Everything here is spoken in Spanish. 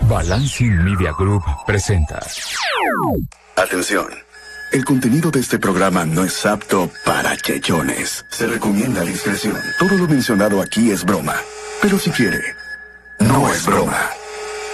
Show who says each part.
Speaker 1: Balancing Media Group presenta.
Speaker 2: Atención. El contenido de este programa no es apto para chechones. Se recomienda discreción. Todo lo mencionado aquí es broma. Pero si quiere, no es broma.